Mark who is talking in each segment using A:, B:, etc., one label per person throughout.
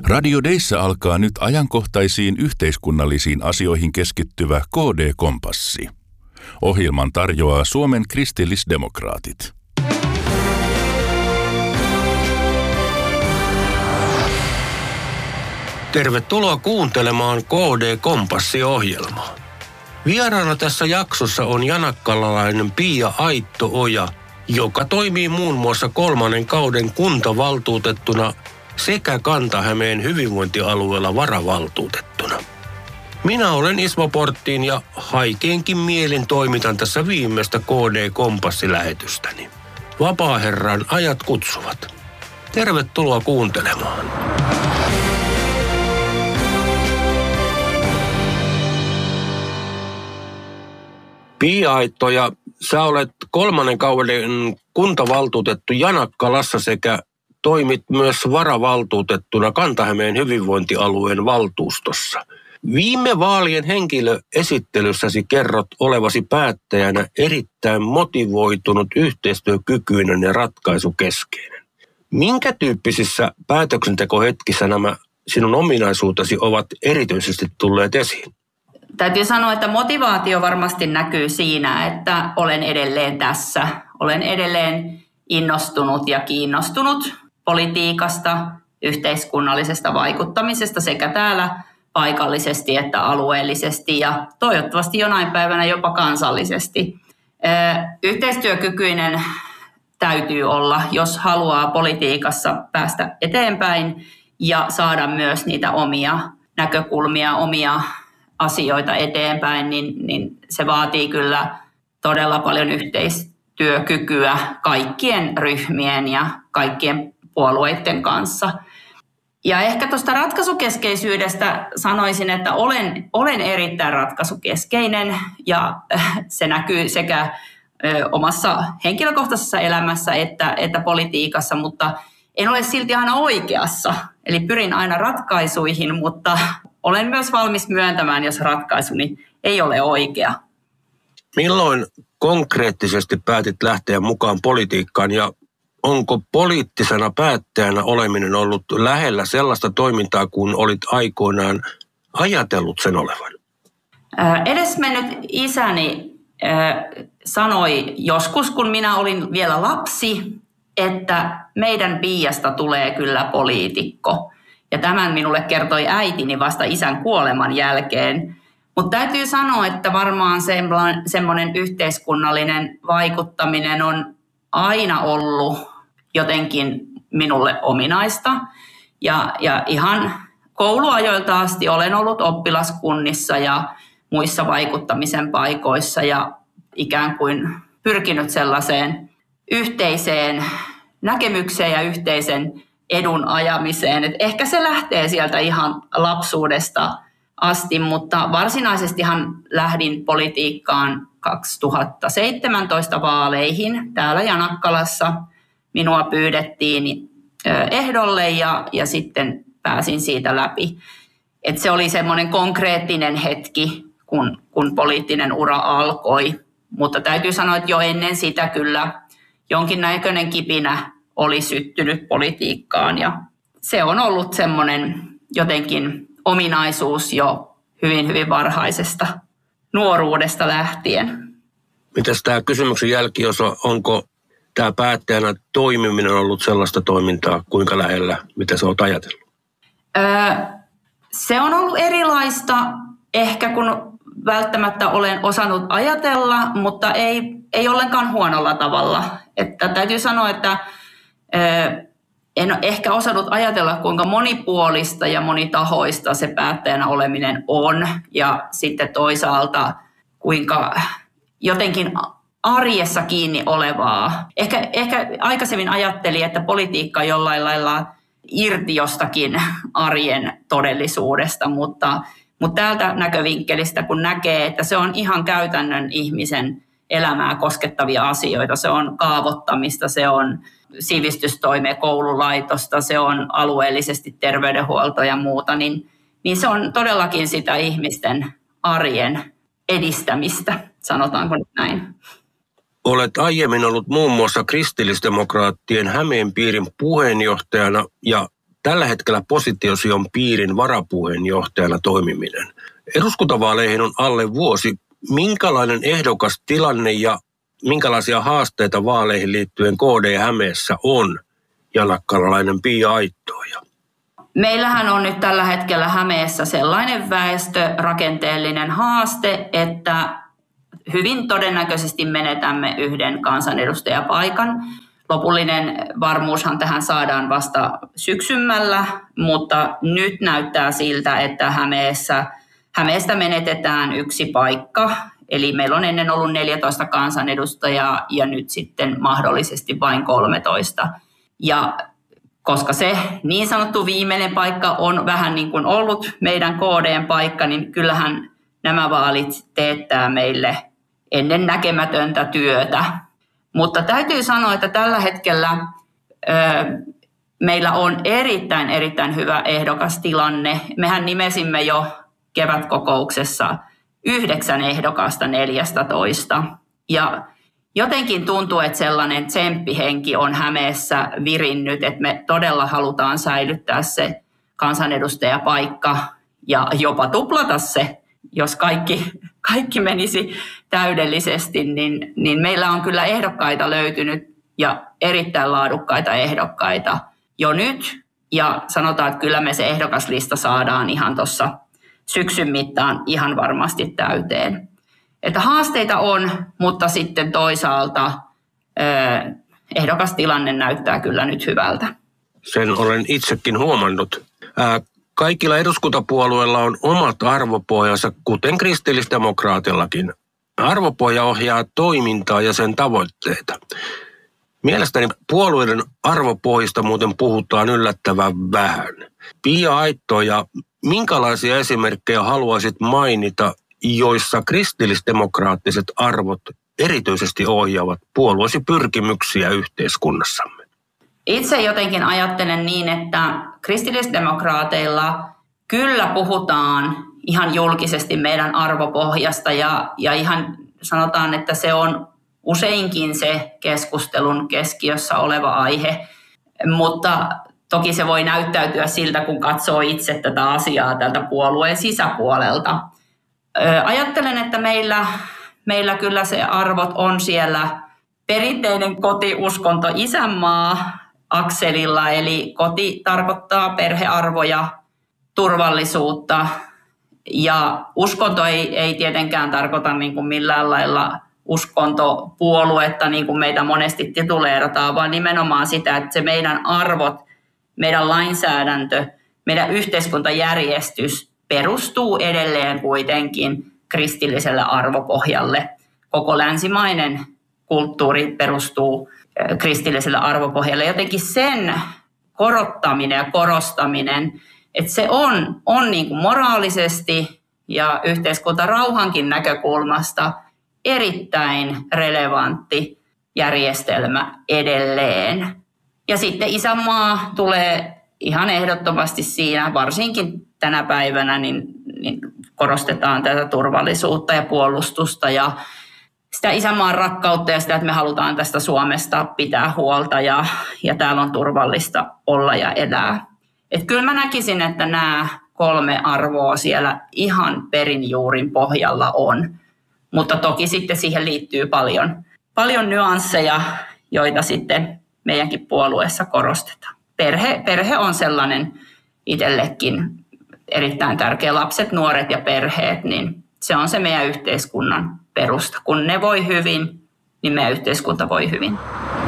A: Radio Deissä alkaa nyt ajankohtaisiin yhteiskunnallisiin asioihin keskittyvä KD-kompassi. Ohjelman tarjoaa Suomen kristillisdemokraatit.
B: Tervetuloa kuuntelemaan KD-kompassi-ohjelmaa. Vieraana tässä jaksossa on janakkalalainen Pia Aitto-Oja, joka toimii muun muassa 3. kauden kuntavaltuutettuna sekä Kanta-Hämeen hyvinvointialueella varavaltuutettuna. Minä olen Ismo Porttiin ja haikeenkin mielin toimitan tässä viimeistä KD-kompassilähetystäni. Vapaaherran ajat kutsuvat. Tervetuloa kuuntelemaan. Pia Aitto-Oja, sä olet 3. kauden kuntavaltuutettu Janakkalassa sekä toimit myös varavaltuutettuna Kanta-Hämeen hyvinvointialueen valtuustossa. Viime vaalien henkilöesittelyssäsi kerrot olevasi päättäjänä erittäin motivoitunut, yhteistyökykyinen ja ratkaisukeskeinen. Minkä tyyppisissä päätöksentekohetkissä nämä sinun ominaisuutesi ovat erityisesti tulleet esiin?
C: Täytyy sanoa, että motivaatio varmasti näkyy siinä, että olen edelleen tässä. Olen edelleen innostunut ja kiinnostunut politiikasta, yhteiskunnallisesta vaikuttamisesta sekä täällä paikallisesti että alueellisesti ja toivottavasti jonain päivänä jopa kansallisesti. Yhteistyökykyinen täytyy olla, jos haluaa politiikassa päästä eteenpäin ja saada myös niitä omia näkökulmia, omia asioita eteenpäin, niin se vaatii kyllä todella paljon yhteistyökykyä kaikkien ryhmien ja kaikkien puolueiden kanssa. Ja ehkä tuosta ratkaisukeskeisyydestä sanoisin, että olen erittäin ratkaisukeskeinen ja se näkyy sekä omassa henkilökohtaisessa elämässä että politiikassa, mutta en ole silti aina oikeassa. Eli pyrin aina ratkaisuihin, mutta olen myös valmis myöntämään, jos ratkaisuni ei ole oikea.
B: Milloin konkreettisesti päätit lähteä mukaan politiikkaan ja onko poliittisena päättäjänä oleminen ollut lähellä sellaista toimintaa, kun olit aikoinaan ajatellut sen olevan?
C: Edesmennyt isäni sanoi joskus, kun minä olin vielä lapsi, että meidän Piasta tulee kyllä poliitikko. Ja tämän minulle kertoi äitini vasta isän kuoleman jälkeen. Mutta täytyy sanoa, että varmaan semmoinen yhteiskunnallinen vaikuttaminen on aina ollut jotenkin minulle ominaista. Ja ihan kouluajoilta asti olen ollut oppilaskunnissa ja muissa vaikuttamisen paikoissa ja ikään kuin pyrkinyt sellaiseen yhteiseen näkemykseen ja yhteisen edun ajamiseen. Et ehkä se lähtee sieltä ihan lapsuudesta asti, mutta varsinaisestihan lähdin politiikkaan 2017 vaaleihin täällä Janakkalassa. Minua pyydettiin ehdolle ja sitten pääsin siitä läpi. Et se oli semmoinen konkreettinen hetki, kun poliittinen ura alkoi. Mutta täytyy sanoa, että jo ennen sitä kyllä jonkinnäköinen kipinä oli syttynyt politiikkaan ja se on ollut semmoinen jotenkin ominaisuus jo hyvin, hyvin varhaisesta nuoruudesta lähtien.
B: Mitäs tämä kysymyksen jälkiosa, onko tämä päättäjänä toimiminen ollut sellaista toimintaa, kuinka lähellä, mitä sä oot ajatellut?
C: Se on ollut erilaista ehkä kun välttämättä olen osannut ajatella, mutta ei ollenkaan huonolla tavalla. Että täytyy sanoa, että en ehkä osannut ajatella, kuinka monipuolista ja monitahoista se päättäjänä oleminen on. Ja sitten toisaalta, kuinka jotenkin arjessa kiinni olevaa. Ehkä aikaisemmin ajattelin, että politiikka on jollain lailla irti jostakin arjen todellisuudesta, mutta täältä näkövinkkelistä, kun näkee, että se on ihan käytännön ihmisen elämää koskettavia asioita. Se on kaavoittamista, se on sivistystoimea, koululaitosta, se on alueellisesti terveydenhuolto ja muuta, niin se on todellakin sitä ihmisten arjen edistämistä, sanotaanko nyt näin.
B: Olet aiemmin ollut muun muassa kristillisdemokraattien Hämeen piirin puheenjohtajana ja tällä hetkellä positiosion piirin varapuheenjohtajana toimiminen. Eduskuntavaaleihin on alle vuosi. Minkälainen ehdokastilanne ja minkälaisia haasteita vaaleihin liittyen KD Hämeessä on, janakkalalainen Pia Aittoja?
C: Meillähän on nyt tällä hetkellä Hämeessä sellainen väestörakenteellinen haaste, että hyvin todennäköisesti menetämme yhden kansanedustajapaikan. Lopullinen varmuushan tähän saadaan vasta syksymällä, mutta nyt näyttää siltä, että Hämeestä menetetään yksi paikka. Eli meillä on ennen ollut 14 kansanedustajaa ja nyt sitten mahdollisesti vain 13. Ja koska se niin sanottu viimeinen paikka on vähän niin kuin ollut meidän KD:n paikka, niin kyllähän nämä vaalit teettää meille ennen näkemätöntä työtä. Mutta täytyy sanoa, että tällä hetkellä meillä on erittäin hyvä ehdokastilanne. Mehän nimesimme jo kevätkokouksessa 9 ehdokasta 14. Ja jotenkin tuntuu, että sellainen tsemppihenki on Hämeessä virinnyt, että me todella halutaan säilyttää se kansanedustajapaikka ja jopa tuplata se, jos kaikki menisi täydellisesti, niin meillä on kyllä ehdokkaita löytynyt ja erittäin laadukkaita ehdokkaita jo nyt. Ja sanotaan, että kyllä me se ehdokaslista saadaan ihan tuossa syksyn mittaan ihan varmasti täyteen. Että haasteita on, mutta sitten toisaalta ehdokastilanne näyttää kyllä nyt hyvältä.
B: Sen olen itsekin huomannut. Kaikilla eduskuntapuolueilla on omat arvopohjansa, kuten kristillisdemokraatillakin. Arvopohja ohjaa toimintaa ja sen tavoitteita. Mielestäni puolueiden arvopohjista muuten puhutaan yllättävän vähän. Pia Aittoja, minkälaisia esimerkkejä haluaisit mainita, joissa kristillisdemokraattiset arvot erityisesti ohjaavat puolueesi pyrkimyksiä yhteiskunnassamme?
C: Itse jotenkin ajattelen niin, että kristillisdemokraateilla kyllä puhutaan ihan julkisesti meidän arvopohjasta ja ihan sanotaan, että se on useinkin se keskustelun keskiössä oleva aihe, mutta toki se voi näyttäytyä siltä, kun katsoo itse tätä asiaa tältä puolueen sisäpuolelta. Ajattelen, että meillä kyllä se arvot on siellä perinteinen kotiuskonto isänmaa akselilla, eli koti tarkoittaa perhearvoja, turvallisuutta ja uskonto ei tietenkään tarkoita niin kuin millään lailla uskontopuoluetta, niin kuin meitä monesti tituleerataan, vaan nimenomaan sitä, että se meidän arvot, meidän lainsäädäntö, meidän yhteiskuntajärjestys perustuu edelleen kuitenkin kristilliselle arvopohjalle. Koko länsimainen kulttuuri perustuu kristilliselle arvopohjalle. Jotenkin sen korottaminen ja korostaminen, että se on niin kuin moraalisesti ja yhteiskuntarauhankin näkökulmasta erittäin relevantti järjestelmä edelleen. Ja sitten isänmaa tulee ihan ehdottomasti siinä, varsinkin tänä päivänä, niin korostetaan tätä turvallisuutta ja puolustusta ja sitä isänmaan rakkautta ja sitä, että me halutaan tästä Suomesta pitää huolta ja täällä on turvallista olla ja elää. Et kyllä mä näkisin, että nämä 3 arvoa siellä ihan perinjuurin pohjalla on, mutta toki sitten siihen liittyy paljon nyansseja, joita sitten meidänkin puolueessa korostetaan. Perhe on sellainen itsellekin erittäin tärkeä. Lapset, nuoret ja perheet, niin se on se meidän yhteiskunnan perusta. Kun ne voi hyvin, niin meidän yhteiskunta voi hyvin.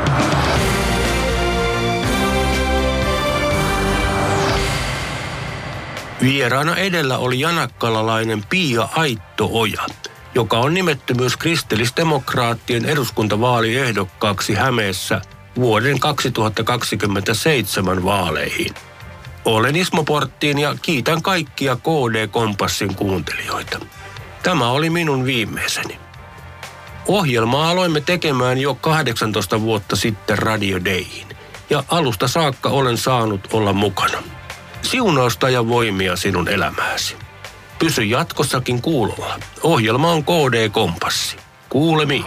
B: Vieraana edellä oli janakkalalainen Pia Aitto-Oja, joka on nimetty myös kristillisdemokraattien eduskuntavaaliehdokkaaksi Hämeessä vuoden 2027 vaaleihin. Olen Ismo Porttiin ja kiitän kaikkia KD-kompassin kuuntelijoita. Tämä oli minun viimeiseni. Ohjelmaa aloimme tekemään jo 18 vuotta sitten Radio Dayin ja alusta saakka olen saanut olla mukana. Siunausta ja voimia sinun elämääsi. Pysy jatkossakin kuulolla. Ohjelma on KD-kompassi. Kuulemiin.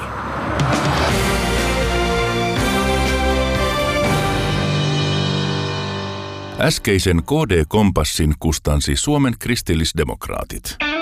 A: Äskeisen KD-kompassin kustansi Suomen kristillisdemokraatit.